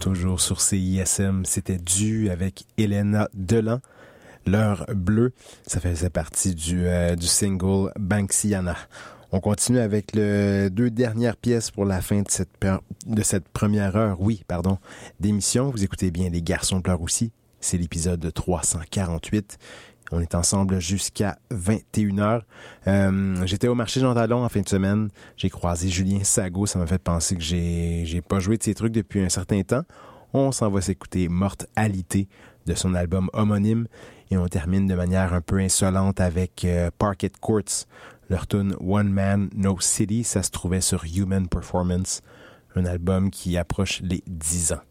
toujours sur CISM. C'était dû avec Elena Delan. L'heure bleue, ça faisait partie du single Banksiana. On continue avec les deux dernières pièces pour la fin de cette première heure, d'émission. Vous écoutez bien Les Garçons pleurent aussi. C'est l'épisode 348. On est ensemble jusqu'à 21h. J'étais au marché Jean Talon en fin de semaine. J'ai croisé Julien Sago. Ça m'a fait penser que j'ai pas joué de ces trucs depuis un certain temps. On s'en va s'écouter Morte Alité de son album homonyme. Et on termine de manière un peu insolente avec Parquet Courts. Leur tune One Man, No City, ça se trouvait sur Human Performance, un album qui approche les 10 ans.